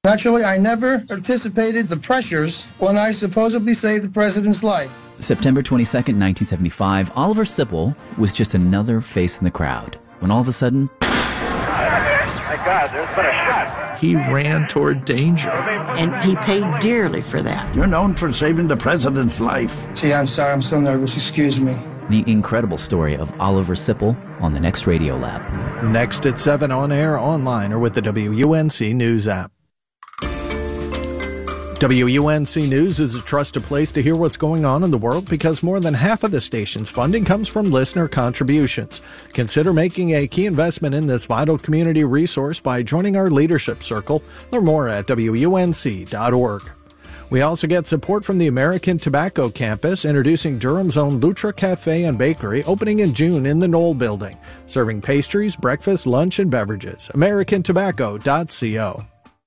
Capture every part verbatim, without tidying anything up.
Naturally, I never anticipated the pressures when I supposedly saved the president's life. September twenty-second, nineteen seventy-five, Oliver Sipple was just another face in the crowd when all of a sudden, my God, there's been a shot. He ran toward danger. And he paid dearly for that. You're known for saving the president's life. Gee, I'm sorry, I'm so nervous. Excuse me. The incredible story of Oliver Sipple on the next Radio Lab. Next at seven on air, online, or with the W U N C News app. W U N C News is a trusted place to hear what's going on in the world because more than half of the station's funding comes from listener contributions. Consider making a key investment in this vital community resource by joining our leadership circle. Learn more at W U N C dot org. We also get support from the American Tobacco Campus, introducing Durham's own Lutra Cafe and Bakery, opening in June in the Knoll Building, serving pastries, breakfast, lunch, and beverages. American Tobacco dot co.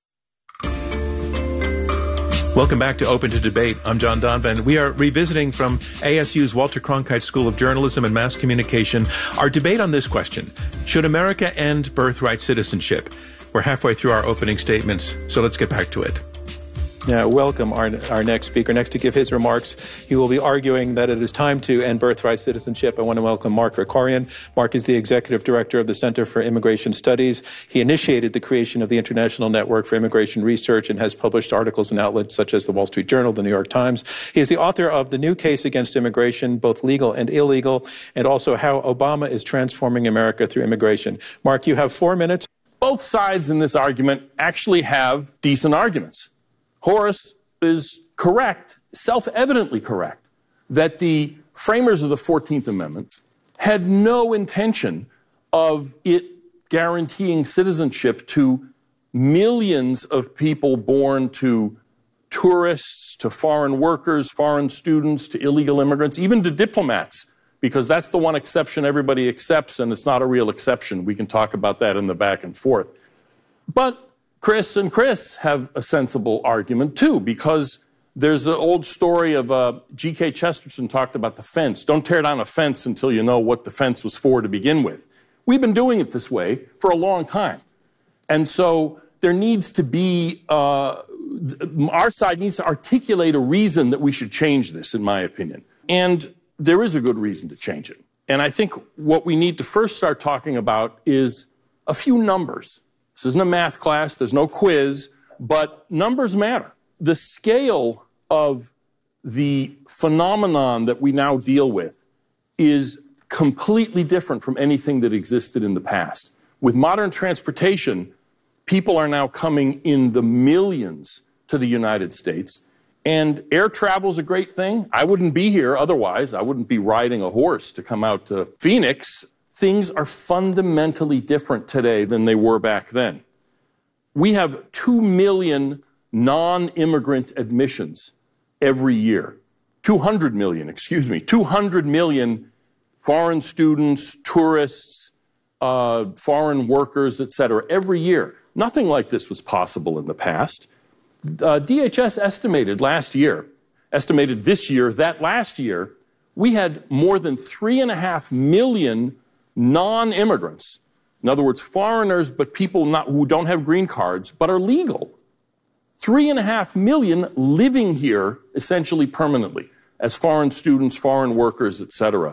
Welcome back to Open to Debate. I'm John Donvan. We are revisiting from A S U's Walter Cronkite School of Journalism and Mass Communication our debate on this question: should America end birthright citizenship? We're halfway through our opening statements, so let's get back to it. Now, welcome our, our next speaker. Next to give his remarks, he will be arguing that it is time to end birthright citizenship. I want to welcome Mark Krikorian. Mark is the executive director of the Center for Immigration Studies. He initiated the creation of the International Network for Immigration Research and has published articles in outlets such as the Wall Street Journal, the New York Times. He is the author of The New Case Against Immigration, Both Legal and Illegal, and also How Obama is Transforming America Through Immigration. Mark, you have four minutes. Both sides in this argument actually have decent arguments. Horace is correct, self-evidently correct, that the framers of the fourteenth Amendment had no intention of it guaranteeing citizenship to millions of people born to tourists, to foreign workers, foreign students, to illegal immigrants, even to diplomats, because that's the one exception everybody accepts, and it's not a real exception. We can talk about that in the back and forth. But Chris and Chris have a sensible argument, too, because there's an old story of uh, G K Chesterton talked about the fence. Don't tear down a fence until you know what the fence was for to begin with. We've been doing it this way for a long time. And so there needs to be, uh, our side needs to articulate a reason that we should change this, in my opinion. And there is a good reason to change it. And I think what we need to first start talking about is a few numbers. This isn't a math class, there's no quiz, but numbers matter. The scale of the phenomenon that we now deal with is completely different from anything that existed in the past. With modern transportation, people are now coming in the millions to the United States, and air travel is a great thing. I wouldn't be here otherwise. I wouldn't be riding a horse to come out to Phoenix. Things are fundamentally different today than they were back then. We have two million non-immigrant admissions every year. two hundred million, excuse me, two hundred million foreign students, tourists, uh, foreign workers, et cetera, every year. Nothing like this was possible in the past. Uh, D H S estimated last year, estimated this year, that last year, we had more than three and a half million non-immigrants, in other words, foreigners, but people not, who don't have green cards, but are legal. Three and a half million living here essentially permanently as foreign students, foreign workers, et cetera.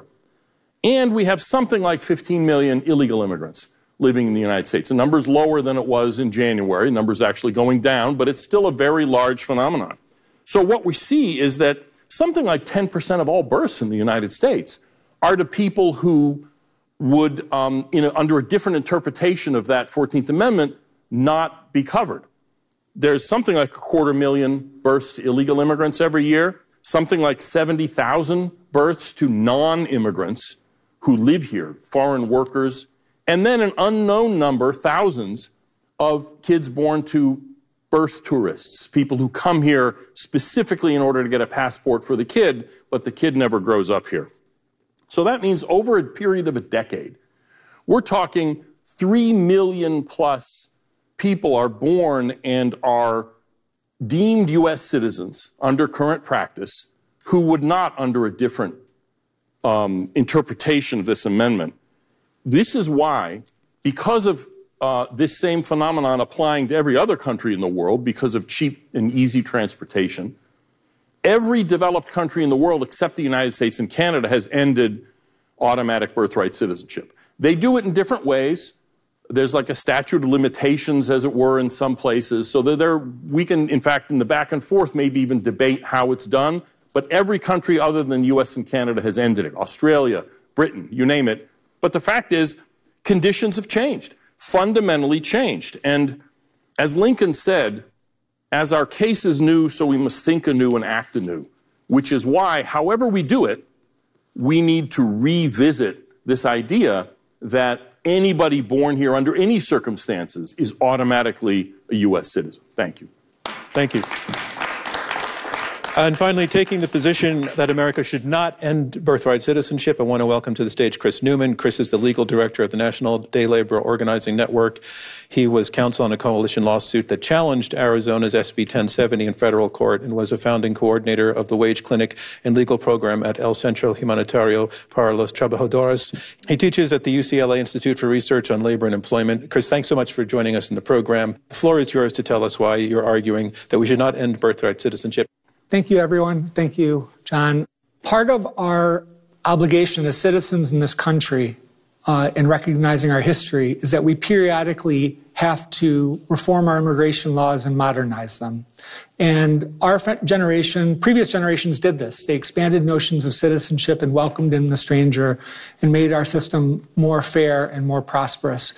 And we have something like fifteen million illegal immigrants living in the United States. The number's lower than it was in January. The number's actually going down, but it's still a very large phenomenon. So what we see is that something like ten percent of all births in the United States are to people who would, um, in a, under a different interpretation of that fourteenth Amendment, not be covered. There's something like a quarter million births to illegal immigrants every year, something like seventy thousand births to non-immigrants who live here, foreign workers, and then an unknown number, thousands, of kids born to birth tourists, people who come here specifically in order to get a passport for the kid, but the kid never grows up here. So that means over a period of a decade, we're talking three million plus people are born and are deemed U S citizens under current practice who would not under a different um, interpretation of this amendment. This is why, because of uh, this same phenomenon applying to every other country in the world because of cheap and easy transportation. Every developed country in the world except the United States and Canada has ended automatic birthright citizenship. They do it in different ways. There's like a statute of limitations, as it were, in some places. So that there, we can, in fact, in the back and forth, maybe even debate how it's done. But every country other than U S and Canada has ended it. Australia, Britain, you name it. But the fact is, conditions have changed, fundamentally changed. And as Lincoln said, as our case is new, so we must think anew and act anew, which is why, however we do it, we need to revisit this idea that anybody born here under any circumstances is automatically a U S citizen. Thank you. Thank you. And finally, taking the position that America should not end birthright citizenship, I want to welcome to the stage Chris Newman. Chris is the legal director of the National Day Labor Organizing Network. He was counsel on a coalition lawsuit that challenged Arizona's S B ten seventy in federal court and was a founding coordinator of the wage clinic and legal program at El Centro Humanitario para los Trabajadores. He teaches at the U C L A Institute for Research on Labor and Employment. Chris, thanks so much for joining us in the program. The floor is yours to tell us why you're arguing that we should not end birthright citizenship. Thank you, everyone. Thank you, John. Part of our obligation as citizens in this country uh, in recognizing our history is that we periodically have to reform our immigration laws and modernize them. And our generation, previous generations did this. They expanded notions of citizenship and welcomed in the stranger and made our system more fair and more prosperous.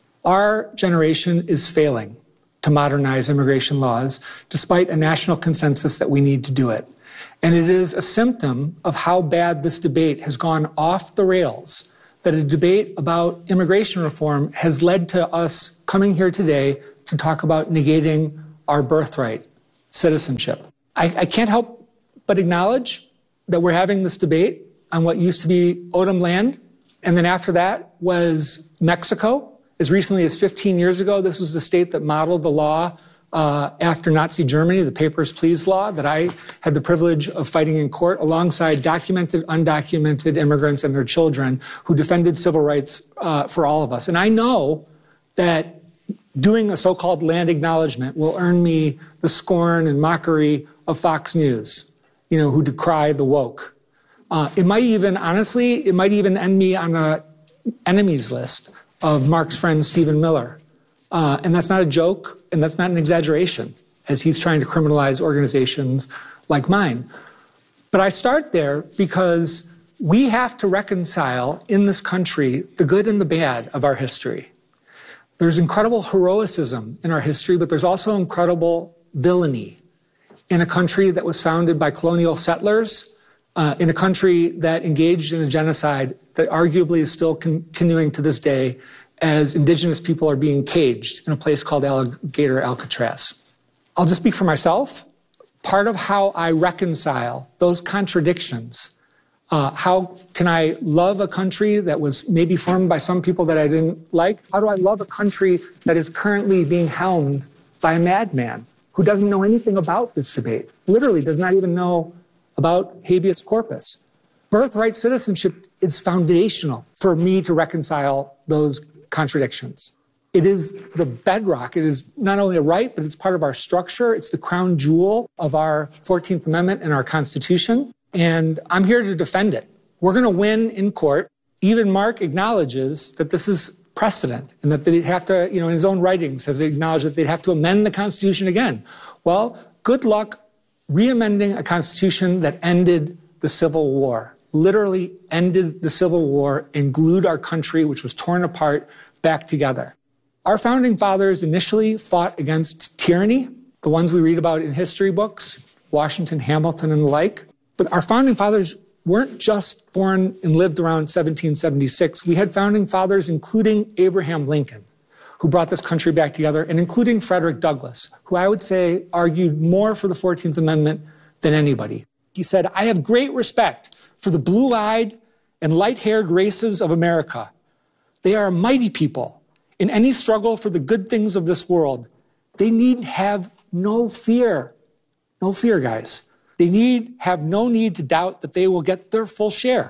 Our generation is failing to modernize immigration laws, despite a national consensus that we need to do it. And it is a symptom of how bad this debate has gone off the rails, that a debate about immigration reform has led to us coming here today to talk about negating our birthright citizenship. I, I can't help but acknowledge that we're having this debate on what used to be Odom land, and then after that was Mexico. As recently as fifteen years ago, this was the state that modeled the law uh, after Nazi Germany, the Papers, Please law, that I had the privilege of fighting in court alongside documented, undocumented immigrants and their children who defended civil rights uh, for all of us. And I know that doing a so-called land acknowledgement will earn me the scorn and mockery of Fox News, you know, who decry the woke. Uh, it might even, honestly, it might even end me on a enemies list of Mark's friend Stephen Miller. Uh, and that's not a joke, and that's not an exaggeration, as he's trying to criminalize organizations like mine. But I start there because we have to reconcile in this country the good and the bad of our history. There's incredible heroism in our history, but there's also incredible villainy in a country that was founded by colonial settlers, uh, in a country that engaged in a genocide that arguably is still continuing to this day as indigenous people are being caged in a place called Alligator Alcatraz. I'll just speak for myself. Part of how I reconcile those contradictions, uh, how can I love a country that was maybe formed by some people that I didn't like? How do I love a country that is currently being helmed by a madman who doesn't know anything about this debate, literally does not even know about habeas corpus? Birthright citizenship is foundational for me to reconcile those contradictions. It is the bedrock. It is not only a right, but it's part of our structure. It's the crown jewel of our fourteenth Amendment and our Constitution. And I'm here to defend it. We're going to win in court. Even Mark acknowledges that this is precedent and that they'd have to, you know, in his own writings has acknowledged that they'd have to amend the Constitution again. Well, good luck re-amending a Constitution that ended the Civil War, literally ended the Civil War and glued our country, which was torn apart, back together. Our founding fathers initially fought against tyranny, the ones we read about in history books, Washington, Hamilton, and the like. But our founding fathers weren't just born and lived around seventeen seventy-six. We had founding fathers, including Abraham Lincoln, who brought this country back together, and including Frederick Douglass, who I would say argued more for the fourteenth Amendment than anybody. He said, "I have great respect for the blue-eyed and light-haired races of America. They are a mighty people. In any struggle for the good things of this world, they need have no fear." No fear, guys. They need have no need to doubt that they will get their full share.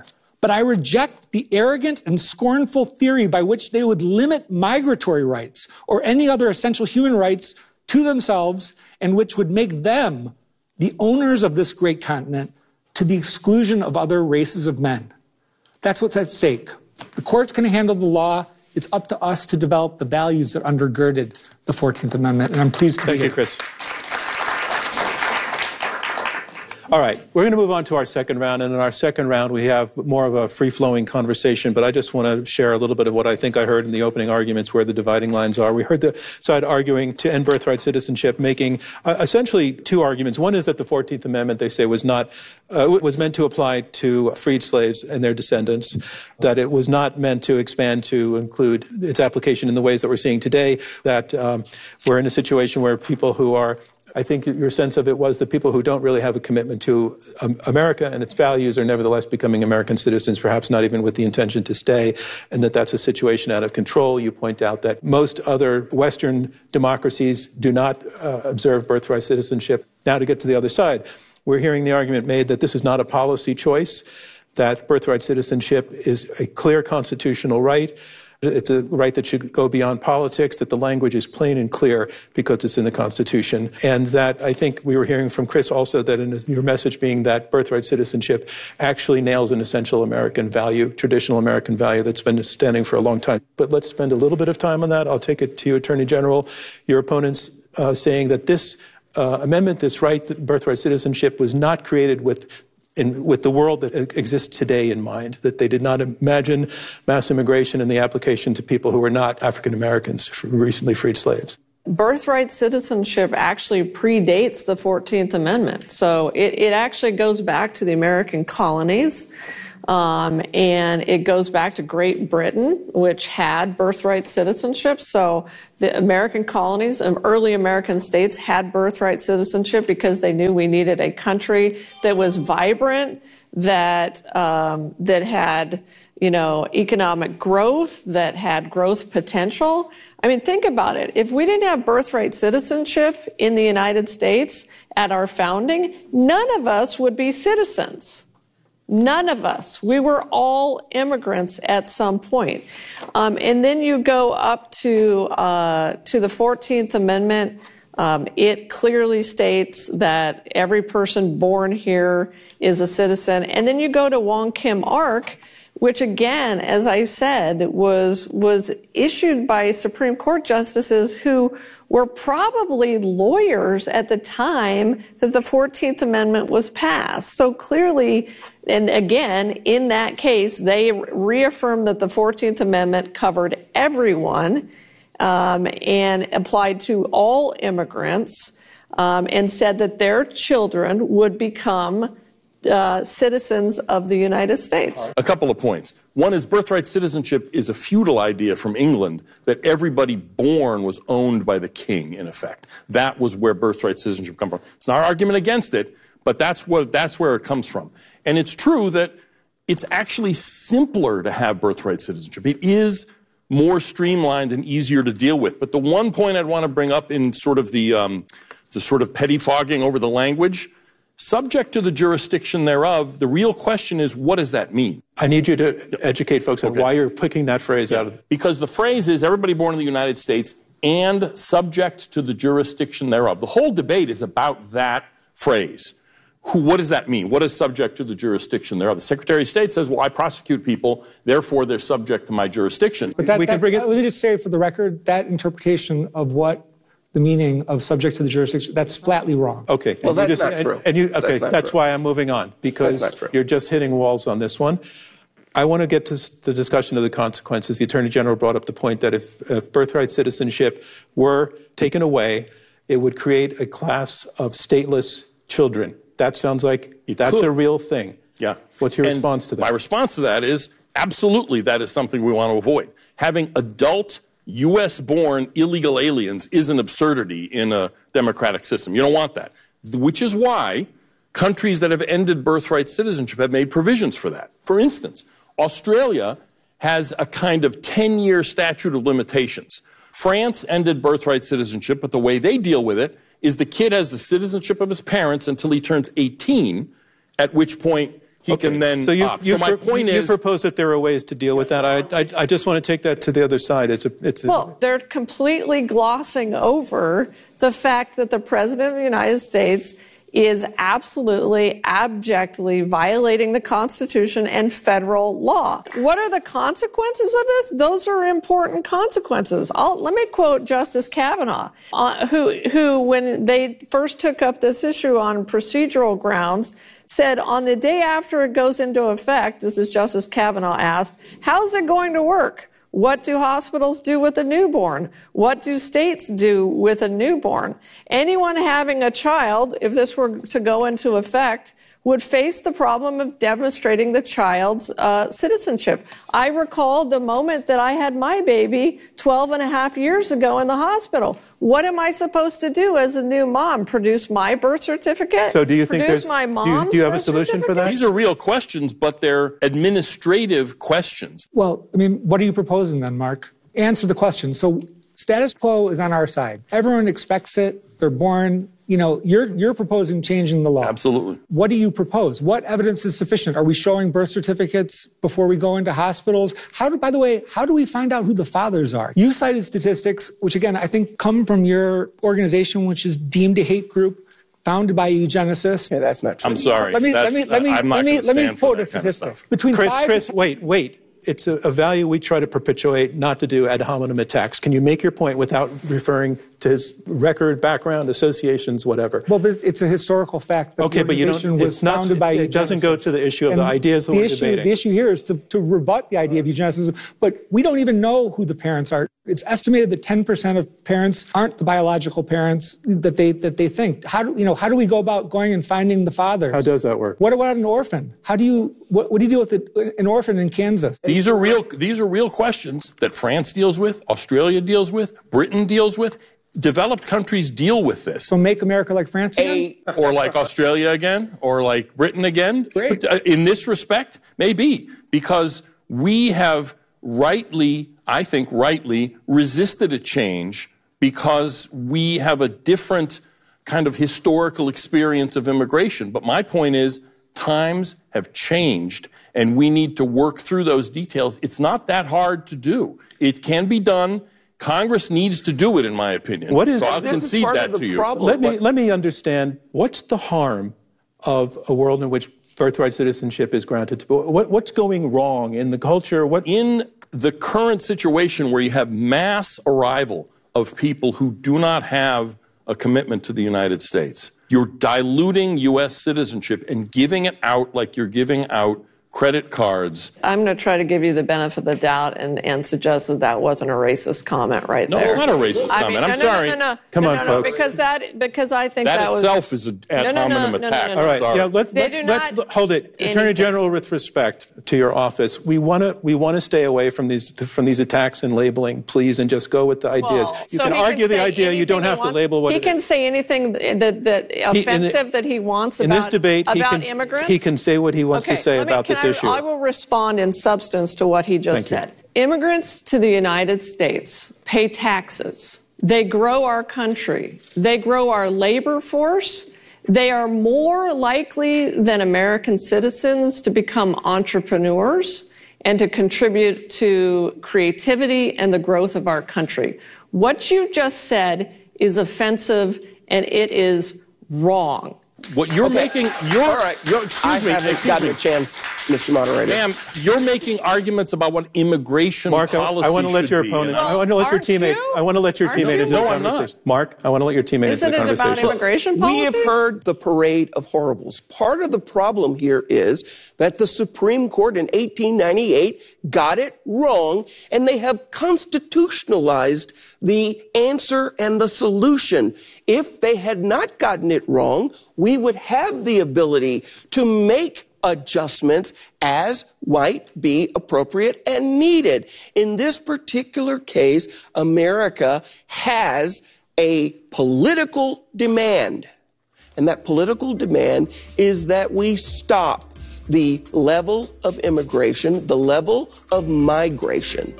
But I reject the arrogant and scornful theory by which they would limit migratory rights or any other essential human rights to themselves and which would make them the owners of this great continent to the exclusion of other races of men. That's what's at stake. The court's going to handle the law. It's up to us to develop the values that undergirded the fourteenth Amendment, and I'm pleased to Thank be you, here. Chris. All right, we're going to move on to our second round, and in our second round we have more of a free-flowing conversation, but I just want to share a little bit of what I think I heard in the opening arguments where the dividing lines are. We heard the side arguing to end birthright citizenship, making uh, essentially two arguments. One is that the fourteenth Amendment, they say, was not uh, was meant to apply to freed slaves and their descendants, that it was not meant to expand to include its application in the ways that we're seeing today, that um, we're in a situation where people who are I think your sense of it was that people who don't really have a commitment to um, America and its values are nevertheless becoming American citizens, perhaps not even with the intention to stay, and that that's a situation out of control. You point out that most other Western democracies do not uh, observe birthright citizenship. Now to get to the other side, we're hearing the argument made that this is not a policy choice, that birthright citizenship is a clear constitutional right. It's a right that should go beyond politics, that the language is plain and clear because it's in the Constitution. And that I think we were hearing from Chris also that in your message being that birthright citizenship actually nails an essential American value, traditional American value that's been standing for a long time. But let's spend a little bit of time on that. I'll take it to you, Attorney General. Your opponents uh, saying that this uh, amendment, this right, that birthright citizenship was not created with In, with the world that exists today in mind, that they did not imagine mass immigration and the application to people who were not African Americans, recently freed slaves. Birthright citizenship actually predates the fourteenth Amendment. So it, it actually goes back to the American colonies. Um, and it goes back to Great Britain, which had birthright citizenship. So the American colonies and early American states had birthright citizenship because they knew we needed a country that was vibrant, that um, that had, you know, economic growth, that had growth potential. I mean, think about it. If we didn't have birthright citizenship in the United States at our founding, none of us would be citizens. None of us. We were all immigrants at some point. Um, and then you go up to uh, to the fourteenth Amendment. Um, it clearly states that every person born here is a citizen. And then you go to Wong Kim Ark, which again, as I said, was was issued by Supreme Court justices who were probably lawyers at the time that the fourteenth Amendment was passed. So clearly, and again, in that case, they reaffirmed that the fourteenth Amendment covered everyone um, and applied to all immigrants um, and said that their children would become Uh, citizens of the United States. A couple of points. One is birthright citizenship is a feudal idea from England that everybody born was owned by the king, in effect. That was where birthright citizenship comes from. It's not an argument against it, but that's what that's where it comes from. And it's true that it's actually simpler to have birthright citizenship. It is more streamlined and easier to deal with. But the one point I'd want to bring up in sort of the um, the sort of pettifogging over the language, subject to the jurisdiction thereof, the real question is, what does that mean? I need you to educate folks on okay. why you're picking that phrase yeah. out of the... Because the phrase is everybody born in the United States and subject to the jurisdiction thereof. The whole debate is about that phrase. Who, what does that mean? What is subject to the jurisdiction thereof? The Secretary of State says, well, I prosecute people, therefore they're subject to my jurisdiction. But that, we that, can bring it... Let me just say for the record, that interpretation of what the meaning of subject to the jurisdiction, that's flatly wrong. Okay. Well, that's just, not and, true. And you, okay, that's, that's true. why I'm moving on, because you're just hitting walls on this one. I want to get to the discussion of the consequences. The Attorney General brought up the point that if, if birthright citizenship were taken away, it would create a class of stateless children. That sounds like it that's could. a real thing. Yeah. What's your and response to that? My response to that is absolutely that is something we want to avoid. Having adult U S-born illegal aliens is an absurdity in a democratic system. You don't want that. Which is why countries that have ended birthright citizenship have made provisions for that. For instance, Australia has a kind of ten-year statute of limitations. France ended birthright citizenship, but the way they deal with it is the kid has the citizenship of his parents until he turns eighteen, at which point he okay. can then so you've, opt. you've, so my point you is, propose that there are ways to deal with that. I, I, I just want to take that to the other side. It's a, it's a, well, they're completely glossing over the fact that the President of the United States is absolutely, abjectly violating the Constitution and federal law. What are the consequences of this? Those are important consequences. I'll, let me quote Justice Kavanaugh, uh, who, who, when they first took up this issue on procedural grounds, said on the day after it goes into effect, this is Justice Kavanaugh asked, how's it going to work? What do hospitals do with a newborn? What do states do with a newborn? Anyone having a child, if this were to go into effect, would face the problem of demonstrating the child's uh, citizenship. I recall the moment that I had my baby twelve and a half years ago in the hospital. What am I supposed to do as a new mom? Produce my birth certificate? So do you think Produce there's, my do you, mom's do you have a birth solution for that? These are real questions, but they're administrative questions. Well, I mean, what are you proposing then, Mark? Answer the question. So status quo is on our side. Everyone expects it. They're born. You know, you're you're proposing changing the law. Absolutely. What do you propose? What evidence is sufficient? Are we showing birth certificates before we go into hospitals? How do, by the way, how do we find out who the fathers are? You cited statistics, which again, I think come from your organization, which is deemed a hate group, founded by eugenicists. Yeah, that's not true. I'm sorry. Let me That's, let me let me I'm not let me gonna let me stand for quote a that kind of statistic. stuff. Between Chris, five Chris, wait, wait. It's a, a value we try to perpetuate, not to do ad hominem attacks. Can you make your point without referring to his record, background, associations, whatever? Well, but it's a historical fact that okay, the but you don't. organization was It's not. founded by It doesn't go to the issue of and the ideas that the we're issue, debating. The issue here is to, to rebut the idea of eugenicism, but we don't even know who the parents are. It's estimated that ten percent of parents aren't the biological parents that they that they think. How do you know? How do we go about going and finding the fathers? How does that work? What about an orphan? How do you? What, what do you do with it, an orphan in Kansas? These are real. These are real questions that France deals with, Australia deals with, Britain deals with. Developed countries deal with this. So make America like France again? A, or like Australia again, or like Britain again. Great. In this respect, maybe, because we have rightly, I think rightly, resisted a change because we have a different kind of historical experience of immigration. But my point is, times have changed, and we need to work through those details. It's not that hard to do. It can be done. Congress needs to do it, in my opinion. What is, so I'll this concede is part that of the to you. problem. Let me let me understand. What's the harm of a world in which birthright citizenship is granted to? What, what's going wrong in the culture? What in the current situation where you have mass arrival of people who do not have a commitment to the United States, you're diluting U S citizenship and giving it out like you're giving out credit cards. I'm going to try to give you the benefit of the doubt and, and suggest that that wasn't a racist comment right no, there. it's not a racist I comment. mean, I'm no, no, sorry. No, no, no, Come no, on, no, no, folks. because that because I think that, that, itself was is an ad no, no, no, hominem no, no, attack. no, no, All right, Sorry. yeah. Let's They let's, do let's not hold it, Attorney anything. General. With respect to your office, we want to we want to stay away from these from these attacks and labeling, please, and just go with the ideas. Well, you so can he argue the say idea. You don't anything have he to wants. label what he it can is. say anything that that He- in the- offensive that he wants in about this debate, he about can, immigrants. he can say what he wants okay, to say let me- about can this I, issue. I will respond in substance to what he just Thank you. said. Immigrants to the United States pay taxes. They grow our country. They grow our labor force. They are more likely than American citizens to become entrepreneurs and to contribute to creativity and the growth of our country. What you just said is offensive and it is wrong. What you're Okay. making, you're, All right. you're excuse I me, haven't excuse gotten me. a chance, Mister Moderator. Ma'am, you're making arguments about what immigration Mark, I, policy I want to let should your be, opponent. and I- I want to let your aren't teammate. you? I want to let your Aren't teammate you? into No, the I'm not. conversation. Mark, I want to let your teammate Isn't into the it about conversation. immigration policy? We have heard the parade of horribles. Part of the problem here is that the Supreme Court in eighteen ninety-eight got it wrong, and they have constitutionalized the answer and the solution. If they had not gotten it wrong, we would have the ability to make adjustments as might be appropriate and needed. In this particular case, America has a political demand. And that political demand is that we stop the level of immigration, the level of migration.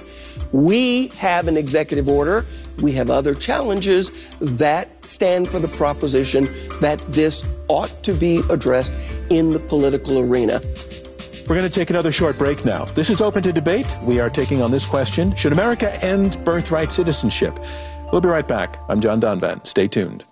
We have an executive order. We have other challenges that stand for the proposition that this ought to be addressed in the political arena. We're going to take another short break now. This is Open to Debate. We are taking on this question: should America end birthright citizenship? We'll be right back. I'm John Donvan. Stay tuned.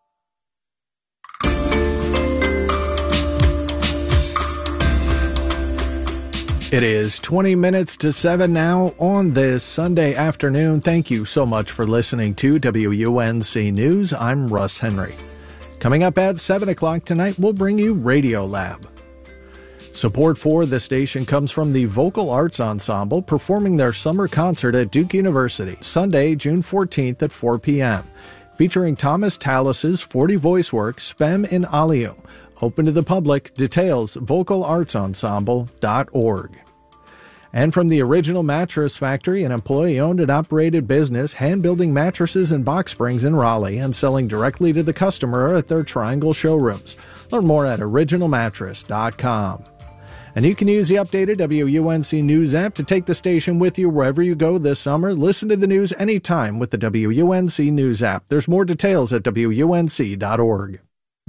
It is twenty minutes to seven now on this Sunday afternoon. Thank you so much for listening to W U N C News. I'm Russ Henry. Coming up at seven o'clock tonight, we'll bring you Radio Lab. Support for the station comes from the Vocal Arts Ensemble performing their summer concert at Duke University, Sunday, June fourteenth at four p.m., featuring Thomas Tallis's forty voice work, Spem in Alium. Open to the public. Details, vocal arts ensemble dot org. And from the Original Mattress Factory, an employee-owned and operated business hand-building mattresses and box springs in Raleigh and selling directly to the customer at their Triangle showrooms. Learn more at original mattress dot com. And you can use the updated W U N C News app to take the station with you wherever you go this summer. Listen to the news anytime with the W U N C News app. There's more details at W U N C dot org.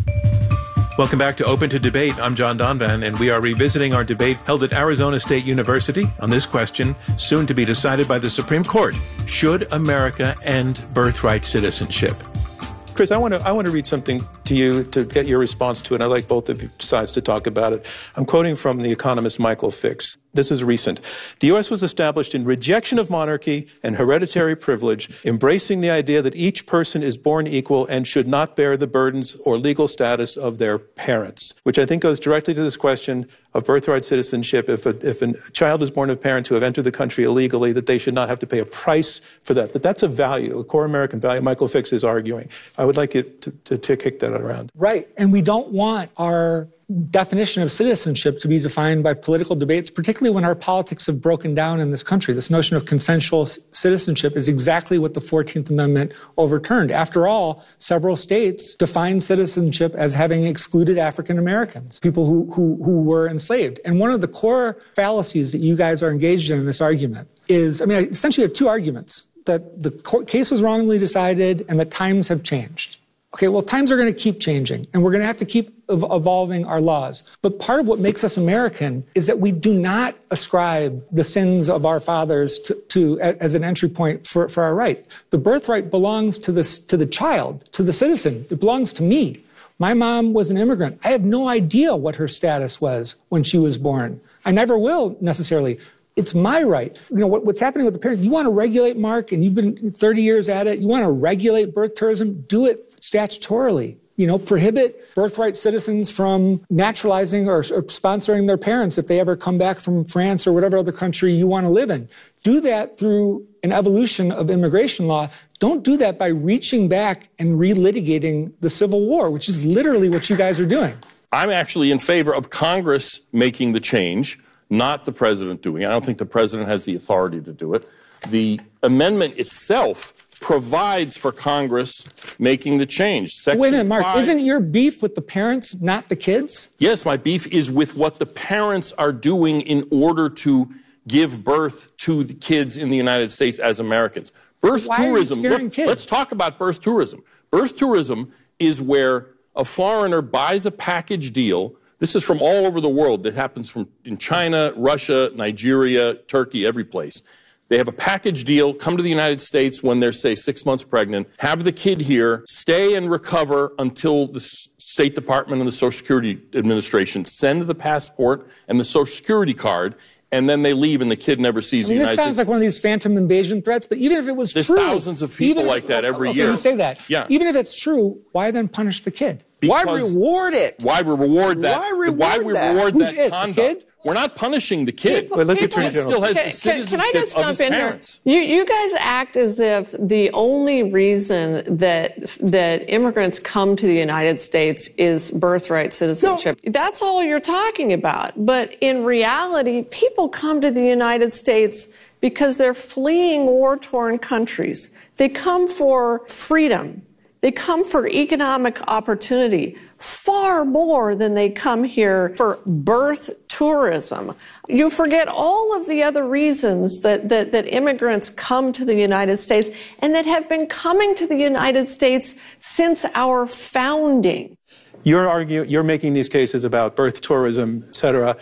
Welcome back to Open to Debate. I'm John Donvan, and we are revisiting our debate held at Arizona State University on this question, soon to be decided by the Supreme Court: should America end birthright citizenship? Chris, I want to I want to read something to you to get your response to it, and I'd like both of you sides to talk about it. I'm quoting from the economist Michael Fix. This is recent. The U S was established in rejection of monarchy and hereditary privilege, embracing the idea that each person is born equal and should not bear the burdens or legal status of their parents, which I think goes directly to this question of birthright citizenship. If a, if a child is born of parents who have entered the country illegally, that they should not have to pay a price for that, that that's a value, a core American value. Michael Fix is arguing. I would like you to, to, to kick that around. Right. And we don't want our definition of citizenship to be defined by political debates, particularly when our politics have broken down in this country. This notion of consensual citizenship is exactly what the fourteenth Amendment overturned. After all, several states defined citizenship as having excluded African Americans, people who, who, who were enslaved. And one of the core fallacies that you guys are engaged in in this argument is, I mean, I essentially have two arguments: that the court case was wrongly decided and that times have changed. Okay, well, times are going to keep changing, and we're going to have to keep ev- evolving our laws. But part of what makes us American is that we do not ascribe the sins of our fathers to, to as an entry point for, for our right. The birthright belongs to the, to the child, to the citizen. It belongs to me. My mom was an immigrant. I have no idea what her status was when she was born. I never will necessarily. It's my right. You know, what, what's happening with the parents, you want to regulate, Mark, and you've been thirty years at it, you want to regulate birth tourism, do it statutorily. You know, prohibit birthright citizens from naturalizing or, or sponsoring their parents if they ever come back from France or whatever other country you want to live in. Do that through an evolution of immigration law. Don't do that by reaching back and relitigating the Civil War, which is literally what you guys are doing. I'm actually in favor of Congress making the change, not the president doing it. I don't think the president has the authority to do it. The amendment itself provides for Congress making the change. Section Wait a minute, Mark. five, isn't your beef with the parents, not the kids? Yes, my beef is with what the parents are doing in order to give birth to the kids in the United States as Americans. Birth Why tourism. Are you scaring Look, kids? let's talk about birth tourism. Birth tourism is where a foreigner buys a package deal. This is from all over the world. That happens from in China, Russia, Nigeria, Turkey, every place. They have a package deal, come to the United States when they're, say, six months pregnant, have the kid here, stay and recover until the State Department and the Social Security Administration send the passport and the Social Security card, and then they leave and the kid never sees I mean, the this United sounds States. like one of these phantom invasion threats, but even if it was There's true... thousands of people even like if, that every okay, year. you say that. Yeah. Even if it's true, why then punish the kid? Why reward it? Why we reward that? Why reward why we that? reward Who's that it, the conduct? kid? We're not punishing the kid. People- Well, let the people- It still has Can- the can- citizenship can I just of jump his in here? parents. You, you guys act as if the only reason that that immigrants come to the United States is birthright citizenship. No. That's all you're talking about. But in reality, people come to the United States because they're fleeing war-torn countries. They come for freedom. They come for economic opportunity far more than they come here for birth tourism. You forget all of the other reasons that, that, that immigrants come to the United States and that have been coming to the United States since our founding. You're arguing, you're making these cases about birth tourism, et cetera.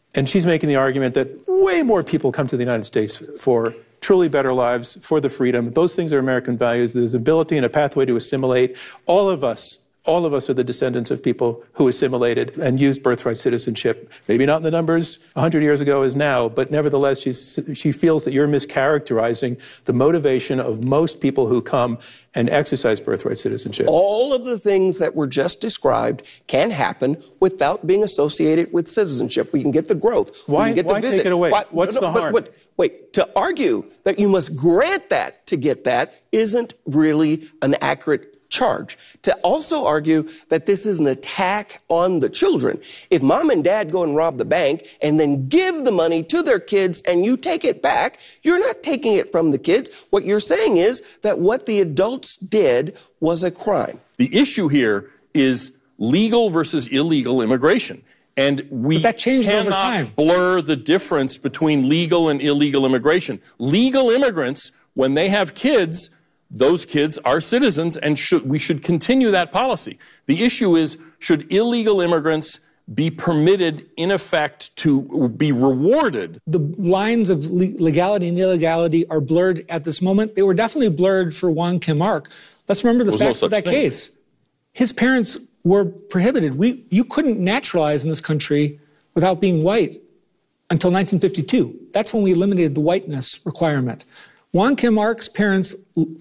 And she's making the argument that way more people come to the United States for truly better lives, for the freedom. Those things are American values. There's ability and a pathway to assimilate. All of us, all of us are the descendants of people who assimilated and used birthright citizenship. Maybe not in the numbers one hundred years ago as now, but nevertheless, she's, she feels that you're mischaracterizing the motivation of most people who come and exercise birthright citizenship. All of the things that were just described can happen without being associated with citizenship. We can get the growth. Why, we can get why the visit. take it away? Why, What's no, no, the but, harm? But, wait, to argue that you must grant that to get that isn't really an accurate charge. To also argue that this is an attack on the children. If mom and dad go and rob the bank and then give the money to their kids and you take it back, you're not taking it from the kids. What you're saying is that what the adults did was a crime. The issue here is legal versus illegal immigration. And we that changes over time. cannot blur the difference between legal and illegal immigration. Legal immigrants, when they have kids, those kids are citizens, and should, we should continue that policy. The issue is, should illegal immigrants be permitted, in effect, to be rewarded? The lines of legality and illegality are blurred at this moment. They were definitely blurred for Wong Kim Ark. Let's remember the facts of that case. His parents were prohibited. We, you couldn't naturalize in this country without being white until nineteen fifty-two. That's when we eliminated the whiteness requirement. Wong Kim Ark's parents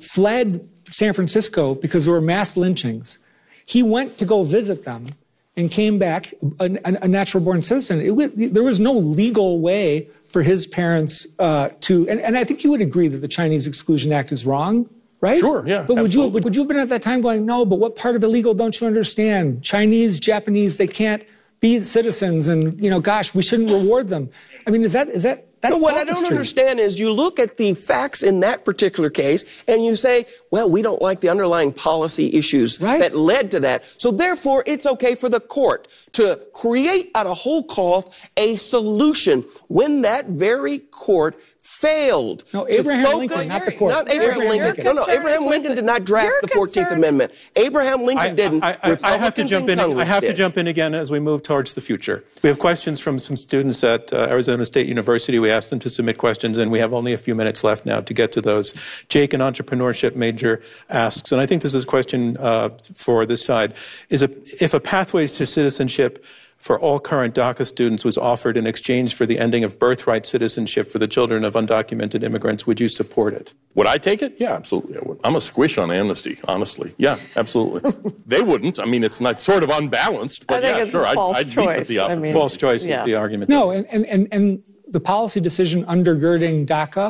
fled San Francisco because there were mass lynchings. He went to go visit them and came back a, a natural-born citizen. It, there was no legal way for his parents uh, to, and, and I think you would agree that the Chinese Exclusion Act is wrong, right? Sure, yeah. But would absolutely. you, would you have been at that time going, no, but what part of illegal don't you understand? Chinese, Japanese, they can't be citizens, and, you know, gosh, we shouldn't reward them. I mean, is that, is that, That's no, what I don't sophistry. understand is you look at the facts in that particular case and you say, well, we don't like the underlying policy issues right. that led to that. So therefore, it's okay for the court to create out of whole cloth a solution when that very court failed. No, to Abraham focus, Lincoln, not the court. Not Abraham Your- Lincoln. your No, no, Abraham Lincoln did not draft the fourteenth Amendment. Abraham Lincoln I, didn't. I, I, I have to jump in. Congress I have did. to jump in again as we move towards the future. We have questions from some students at uh, Arizona State University. We asked them to submit questions, and we have only a few minutes left now to get to those. Jake, an entrepreneurship major, asks, and I think this is a question uh, for this side: is a, if a pathway to citizenship for all current DACA students was offered in exchange for the ending of birthright citizenship for the children of undocumented immigrants, would you support it? Would I take it? Yeah, absolutely I would. I'm a squish on amnesty, honestly. Yeah, absolutely. They wouldn't. I mean, it's not sort of unbalanced, but I think yeah, it's sure. a false I'd, I'd choice. meet with the I opposite. mean, False choice yeah. is the argument. No, and, and, and, and the policy decision undergirding DACA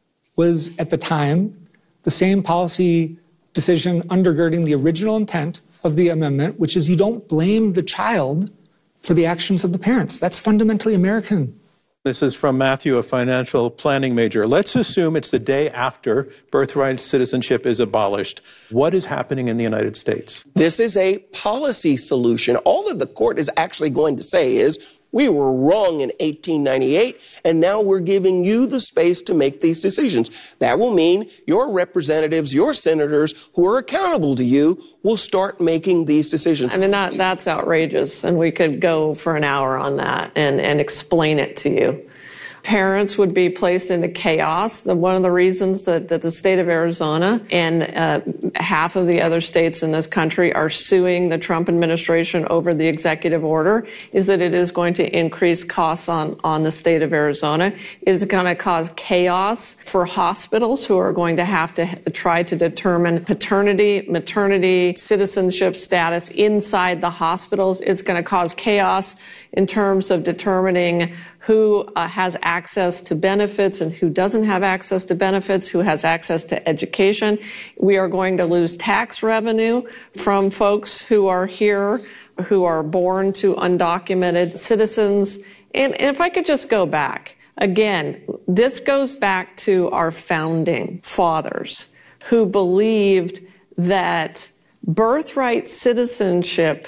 was, at the time, the same policy decision undergirding the original intent of the amendment, which is you don't blame the child for the actions of the parents. That's fundamentally American. This is from Matthew, a financial planning major. Let's assume it's the day after birthright citizenship is abolished. What is happening in the United States? This is a policy solution. All that the court is actually going to say is, we were wrong in eighteen ninety-eight, and now we're giving you the space to make these decisions. That will mean your representatives, your senators, who are accountable to you, will start making these decisions. I mean, that that's outrageous, and we could go for an hour on that and, and explain it to you. Parents would be placed into chaos. The, one of the reasons that, that the state of Arizona and uh, half of the other states in this country are suing the Trump administration over the executive order is that it is going to increase costs on, on the state of Arizona. It is going to cause chaos for hospitals who are going to have to try to determine paternity, maternity, citizenship status inside the hospitals. It's going to cause chaos in terms of determining who uh, has access to benefits and who doesn't have access to benefits, who has access to education. We are going to lose tax revenue from folks who are here, who are born to undocumented citizens. And, and if I could just go back, again, this goes back to our founding fathers who believed that birthright citizenship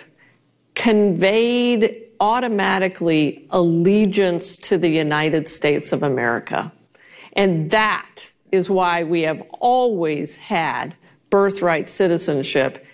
conveyed automatically allegiance to the United States of America. And that is why we have always had birthright citizenship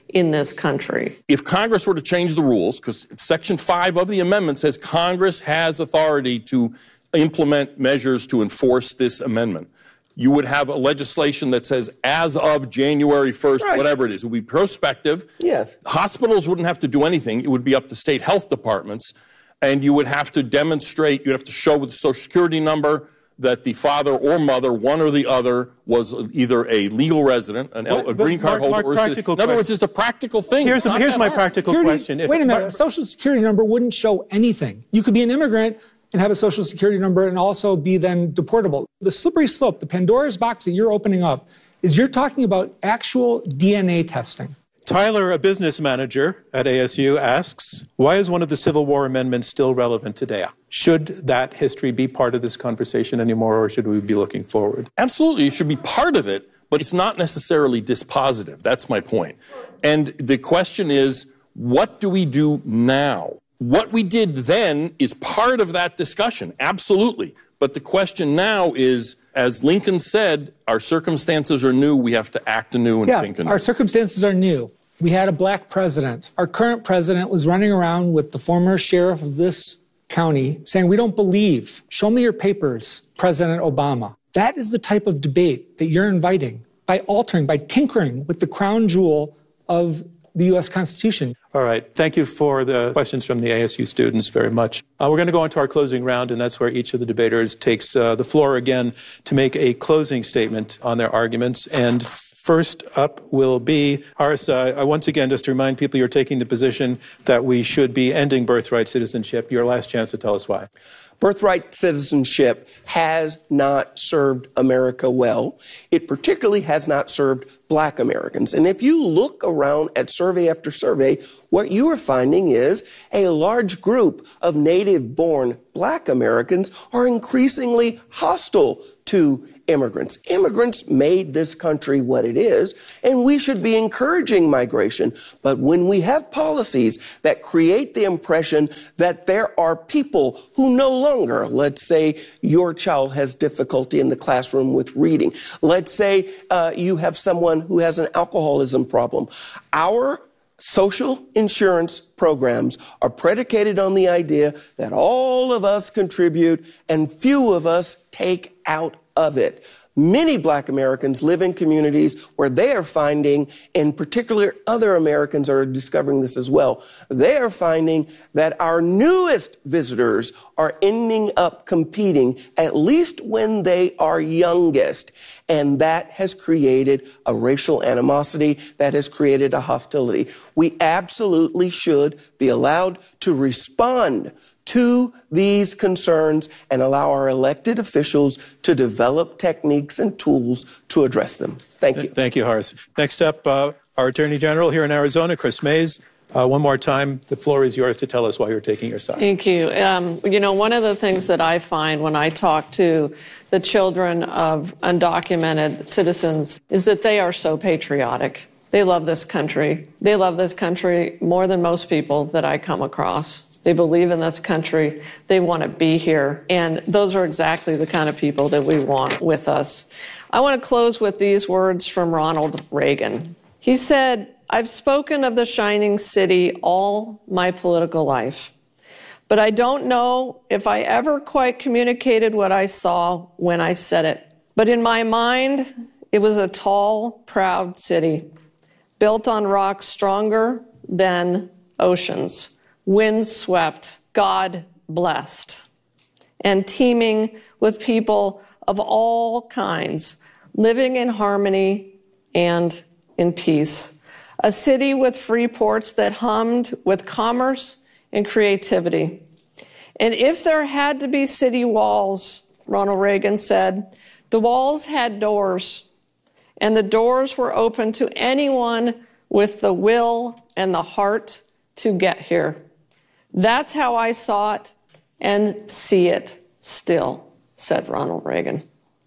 in this country. If Congress were to change the rules, because Section five of the amendment says Congress has authority to implement measures to enforce this amendment, you would have a legislation that says as of January first, right. whatever it is. It would be prospective. Yes. Hospitals wouldn't have to do anything. It would be up to state health departments. And you would have to demonstrate, you'd have to show with the Social Security number that the father or mother, one or the other, was either a legal resident, an what, a green card Mark, holder, Mark, or a in other words, it's a practical thing. Here's, a, here's my hard. practical security, question. If wait a minute, Mark, a Social Security number wouldn't show anything. You could be an immigrant and have a Social Security number and also be then deportable. The slippery slope, the Pandora's box that you're opening up, is you're talking about actual D N A testing. Tyler, a business manager at A S U, asks, why is one of the Civil War amendments still relevant today? Should that history be part of this conversation anymore, or should we be looking forward? Absolutely, it should be part of it, but it's not necessarily dispositive. That's my point. And the question is, what do we do now? What we did then is part of that discussion, absolutely. But the question now is, as Lincoln said, our circumstances are new, we have to act anew and yeah, think anew. Our circumstances are new. We had a black president. Our current president was running around with the former sheriff of this county saying, we don't believe. Show me your papers, President Obama. That is the type of debate that you're inviting by altering, by tinkering with the crown jewel of the U S Constitution. All right. Thank you for the questions from the A S U students very much. Uh, we're going to go into our closing round, and that's where each of the debaters takes uh, the floor again to make a closing statement on their arguments. And first up will be Horace. Uh, once again, just to remind people, you're taking the position that we should be ending birthright citizenship. Your last chance to tell us why. Birthright citizenship has not served America well. It particularly has not served black Americans. And if you look around at survey after survey, what you are finding is a large group of native-born black Americans are increasingly hostile to immigrants. Immigrants made this country what it is, and we should be encouraging migration. But when we have policies that create the impression that there are people who no longer, let's say your child has difficulty in the classroom with reading, let's say uh, you have someone who has an alcoholism problem, our social insurance programs are predicated on the idea that all of us contribute and few of us take out of it. Many black Americans live in communities where they are finding, in particular other Americans are discovering this as well, they are finding that our newest visitors are ending up competing, at least when they are youngest. And that has created a racial animosity, that has created a hostility. We absolutely should be allowed to respond to these concerns and allow our elected officials to develop techniques and tools to address them. Thank you. Thank you, Horace. Next up, uh, our Attorney General here in Arizona, Kris Mayes. Uh, one more time, the floor is yours to tell us why you're taking your side. Thank you. Um, you know, one of the things that I find when I talk to the children of undocumented citizens is that they are so patriotic. They love this country. They love this country more than most people that I come across. They believe in this country. They want to be here. And those are exactly the kind of people that we want with us. I want to close with these words from Ronald Reagan. He said, "I've spoken of the shining city all my political life, but I don't know if I ever quite communicated what I saw when I said it. But in my mind, it was a tall, proud city, built on rocks stronger than oceans, windswept, God-blessed, and teeming with people of all kinds, living in harmony and in peace. A city with free ports that hummed with commerce and creativity. And if there had to be city walls," Ronald Reagan said, "the walls had doors, and the doors were open to anyone with the will and the heart to get here. That's how I saw it and see it still," said Ronald Reagan.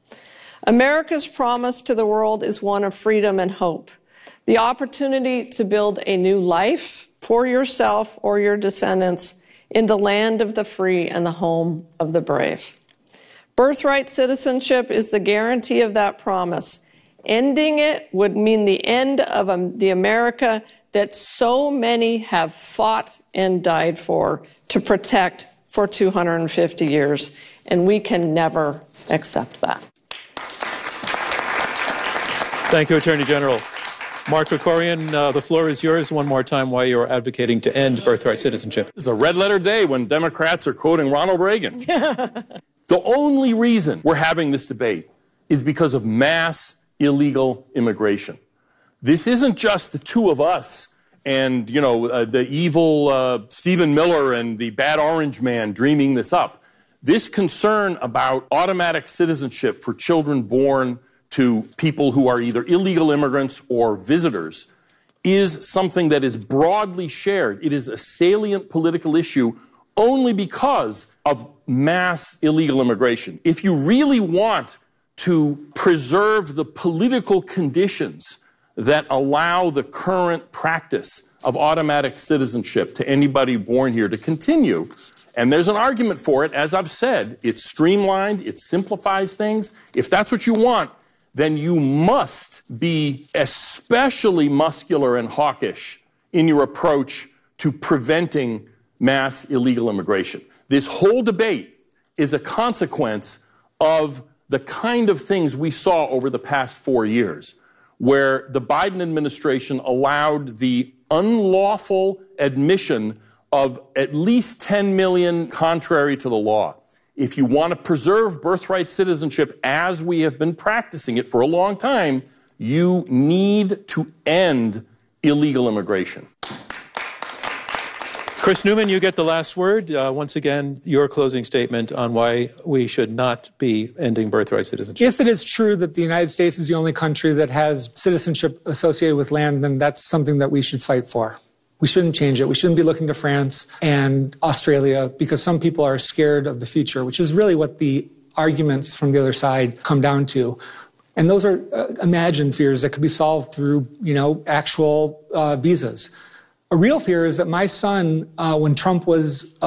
America's promise to the world is one of freedom and hope. The opportunity to build a new life for yourself or your descendants in the land of the free and the home of the brave. Birthright citizenship is the guarantee of that promise. Ending it would mean the end of um, the America that so many have fought and died for to protect for two hundred fifty years, and we can never accept that. Thank you, Attorney General. Mark Krikorian, uh, the floor is yours one more time why you're advocating to end birthright citizenship. This is a red letter day when Democrats are quoting Ronald Reagan. The only reason we're having this debate is because of mass illegal immigration. This isn't just the two of us and, you know, uh, the evil uh, Stephen Miller and the bad orange man dreaming this up. This concern about automatic citizenship for children born to people who are either illegal immigrants or visitors is something that is broadly shared. It is a salient political issue only because of mass illegal immigration. If you really want to preserve the political conditions that allow the current practice of automatic citizenship to anybody born here to continue, and there's an argument for it, as I've said, it's streamlined, it simplifies things. If that's what you want, then you must be especially muscular and hawkish in your approach to preventing mass illegal immigration. This whole debate is a consequence of the kind of things we saw over the past four years, where the Biden administration allowed the unlawful admission of at least ten million contrary to the law. If you want to preserve birthright citizenship as we have been practicing it for a long time, you need to end illegal immigration. Chris Newman, you get the last word. Uh, once again, your closing statement on why we should not be ending birthright citizenship. If it is true that the United States is the only country that has citizenship associated with land, then that's something that we should fight for. We shouldn't change it. We shouldn't be looking to France and Australia because some people are scared of the future, which is really what the arguments from the other side come down to. And those are uh, imagined fears that could be solved through, you know, actual uh, visas. A real fear is that my son, uh, when Trump was uh,